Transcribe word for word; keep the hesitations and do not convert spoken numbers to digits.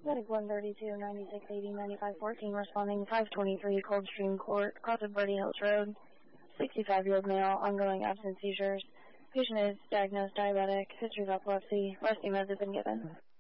Medic one thirty-two, ninety-six eighty, ninety-five fourteen, responding five twenty-three Coldstream Court, cross of Birdie Hills Road, sixty-five-year-old male, ongoing absent seizures. Patient is diagnosed diabetic, history of epilepsy, rescue meds have been given.